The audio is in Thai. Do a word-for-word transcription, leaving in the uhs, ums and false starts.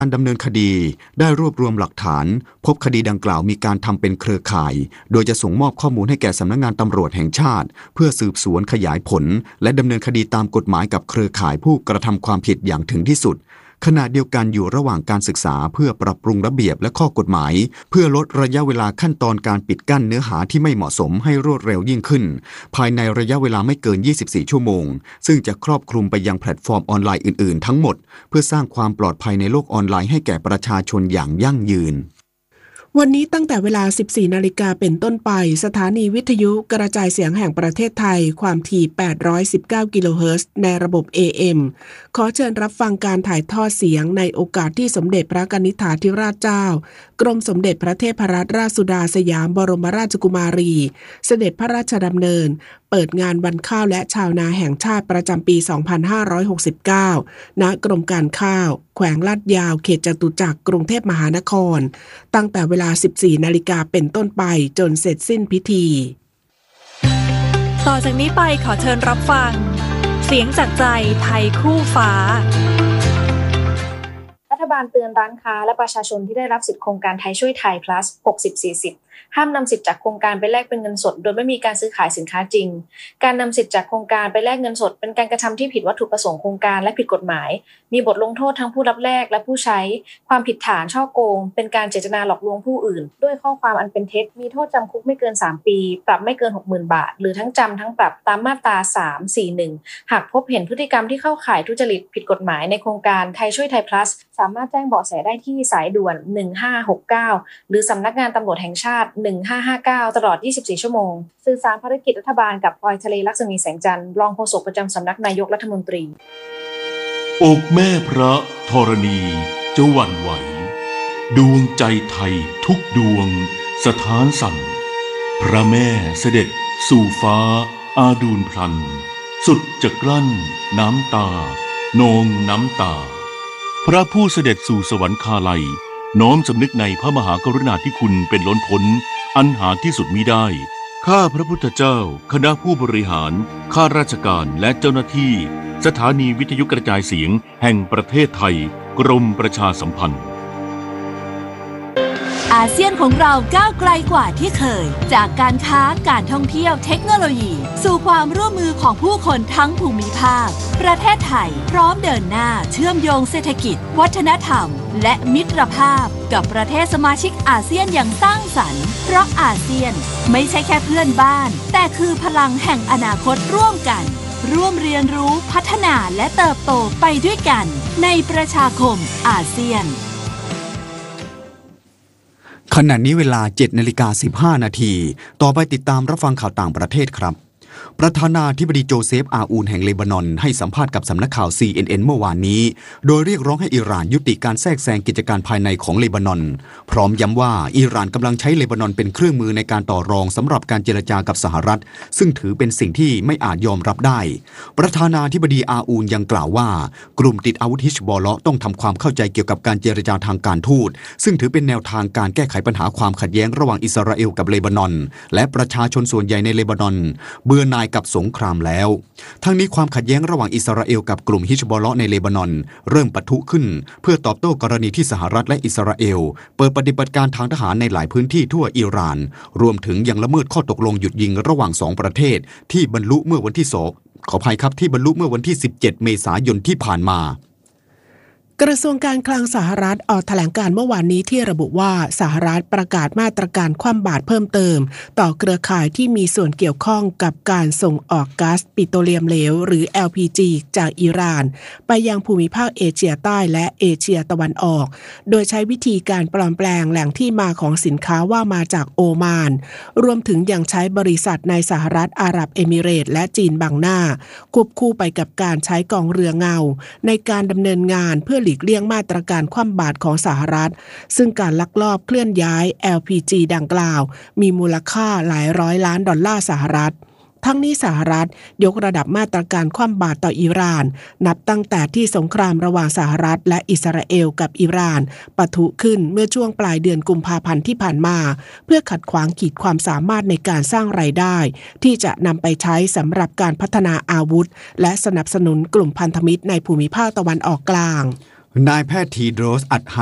การดำเนินคดีได้รวบรวมหลักฐานพบคดีดังกล่าวมีการทำเป็นเครือข่ายโดยจะส่งมอบข้อมูลให้แก่สำนักงานตำรวจแห่งชาติเพื่อสืบสวนขยายผลและดำเนินคดีตามกฎหมายกับเครือข่ายผู้กระทำความผิดอย่างถึงที่สุดขณะเดียวกันอยู่ระหว่างการศึกษาเพื่อปรับปรุงระเบียบและข้อกฎหมายเพื่อลดระยะเวลาขั้นตอนการปิดกั้นเนื้อหาที่ไม่เหมาะสมให้รวดเร็วยิ่งขึ้นภายในระยะเวลาไม่เกินยี่สิบสี่ชั่วโมงซึ่งจะครอบคลุมไปยังแพลตฟอร์มออนไลน์อื่นๆทั้งหมดเพื่อสร้างความปลอดภัยในโลกออนไลน์ให้แก่ประชาชนอย่างยั่งยืนวันนี้ตั้งแต่เวลา สิบสี่นาฬิกาเป็นต้นไปสถานีวิทยุกระจายเสียงแห่งประเทศไทยความถี่แปดร้อยสิบเก้ากิโลเฮิรตซ์ในระบบ เอ เอ็ม ขอเชิญรับฟังการถ่ายทอดเสียงในโอกาสที่สมเด็จพระกนิษฐาธิราชเจ้ากรมสมเด็จพระเทพรัตนราชสุดาสยามบรมราชกุมารีเสด็จพระราชดำเนินเปิดงานวันข้าวและชาวนาแห่งชาติประจำปี สองพันห้าร้อยหกสิบเก้า ณ กรมการข้าวแขวงลาดยาวเขตจตุจักรกรุงเทพมหานครตั้งแต่เวลา สิบสี่นาฬิกาเป็นต้นไปจนเสร็จสิ้นพิธีต่อจากนี้ไปขอเชิญรับฟังเสียงจากใจไทยคู่ฟ้ารัฐบาลเตือนร้านค้าและประชาชนที่ได้รับสิทธิโครงการไทยช่วยไทย plus หกสิบ สี่สิบห้ามนำสิทธิ์จากโครงการไปแลกเป็นเงินสดโดยไม่มีการซื้อขายสินค้าจริงการนำสิทธิ์จากโครงการไปแลกเงินสดเป็นการกระทำที่ผิดวัตถุประสงค์โครงการและผิดกฎหมายมีบทลงโทษทั้งผู้รับแลกและผู้ใช้ความผิดฐานฉ้อโกงเป็นการเจตนาหลอกลวงผู้อื่นด้วยข้อความอันเป็นเท็จมีโทษจำคุกไม่เกินสามปีปรับไม่เกิน หกหมื่น บาทหรือทั้งจำทั้งปรับตามมาตราสาม สี่ หนึ่งหากพบเห็นพฤติกรรมที่เข้าข่ายทุจริตผิดกฎหมายในโครงการไทยช่วยไทย plus สามารถแจ้งเบาะแสได้ที่สายด่วนหนึ่งห้าหกเก้าหรือสำนักงานตำรวจแห่งชาติหนึ่งห้าห้าเก้าตลอดยี่สิบสี่ชั่วโมงสื่อสารภารกิจรัฐบาลกับพลอยทะเลลักษมีแสงจันทร์รองโฆษกประจำสำนักนายกรัฐมนตรีอกแม่พระธรณีจะหวั่นไหวดวงใจไทยทุกดวงสถานสั่นพระแม่เสด็จสู่ฟ้าอาดูลพลันสุดจะกลั้นน้ำตานองน้ำตาพระผู้เสด็จสู่สวรรคาลัยน้อมสำนึกในพระมหากรุณาธิคุณเป็นล้นพ้นอันหาที่สุดมิได้ข้าพระพุทธเจ้าคณะผู้บริหารข้าราชการและเจ้าหน้าที่สถานีวิทยุกระจายเสียงแห่งประเทศไทยกรมประชาสัมพันธ์อาเซียนของเราก้าวไกลกว่าที่เคยจากการค้าการท่องเที่ยวเทคโนโลยีสู่ความร่วมมือของผู้คนทั้งภูมิภาคประเทศไทยพร้อมเดินหน้าเชื่อมโยงเศรษฐกิจวัฒนธรรมและมิตรภาพกับประเทศสมาชิกอาเซียนอย่างสร้างสรรค์เพราะอาเซียนไม่ใช่แค่เพื่อนบ้านแต่คือพลังแห่งอนาคตร่วมกันร่วมเรียนรู้พัฒนาและเติบโตไปด้วยกันในประชาคมอาเซียนขณะนี้เวลา เจ็ดนาฬิกาสิบห้านาทีต่อไปติดตามรับฟังข่าวต่างประเทศครับประธานาธิบดีโจเซฟอาอูนแห่งเลบานอนให้สัมภาษณ์กับสำนักข่าว ซี เอ็น เอ็น เมื่อวานนี้โดยเรียกร้องให้อิหร่านยุติการแทรกแซงกิจการภายในของเลบานอนพร้อมย้ำว่าอิหร่านกำลังใช้เลบานอนเป็นเครื่องมือในการต่อรองสำหรับการเจรจากับสหรัฐซึ่งถือเป็นสิ่งที่ไม่อาจยอมรับได้ประธานาธิบดีอาอูนยังกล่าวว่ากลุ่มติดอาวุธฮิชบอลเลาะห์ต้องทำความเข้าใจเกี่ยวกับการเจรจาทางการทูตซึ่งถือเป็นแนวทางการแก้ไขปัญหาความขัดแย้งระหว่างอิสราเอลกับเลบานอนและประชาชนส่วนใหญ่ในเลบานอนเบื่อหน่ายกับสงครามแล้วทั้งนี้ความขัดแย้งระหว่างอิสราเอลกับกลุ่มฮิชบอลเลาะห์ในเลบานอนเริ่มปะทุขึ้นเพื่อตอบโต้กรณีที่สหรัฐและอิสราเอลเปิดปฏิบัติการทางทหารในหลายพื้นที่ทั่วอิหร่านรวมถึงยังละเมิดข้อตกลงหยุดยิงระหว่างสองประเทศที่บรรลุเมื่อวันที่สองขออภัยครับที่บรรลุเมื่อวันที่สิบเจ็ดเมษายนที่ผ่านมากระทรวงการคลังสหรัฐออกแถลงการเมื่อวานนี้ที่ระบุว่าสหรัฐประกาศมาตรการคว่ำบาตรเพิ่มเติมต่อเครือข่ายที่มีส่วนเกี่ยวข้องกับการส่งออกก๊าซปิโตรเลียมเหลวหรือ แอล พี จี จากอิหร่านไปยังภูมิภาคเอเชียใต้และเอเชียตะวันออกโดยใช้วิธีการปลอมแปลงแหล่งที่มาของสินค้าว่ามาจากโอมานรวมถึงยังใช้บริษัทในสหรัฐอาหรับเอมิเรตส์และจีนบังหน้าควบคู่ไปกับการใช้กองเรือเงาในการดำเนินงานเพื่อหลีกเลี่ยงมาตรการคว่ำบาตรของสหรัฐซึ่งการลักลอบเคลื่อนย้าย แอล พี จี ดังกล่าวมีมูลค่าหลายร้อยล้านดอลลาร์สหรัฐทั้งนี้สหรัฐยกระดับมาตรการคว่ำบาตรต่ออิหร่านนับตั้งแต่ที่สงครามระหว่างสหรัฐและอิสราเอลกับอิหร่านปะทุขึ้นเมื่อช่วงปลายเดือนกุมภาพันธ์ที่ผ่านมาเพื่อขัดขวางขีดความสามารถในการสร้างรายได้ที่จะนำไปใช้สำหรับการพัฒนาอาวุธและสนับสนุนกลุ่มพันธมิตรในภูมิภาคตะวันออกกลางนายแพทย์ทีโดรส อัด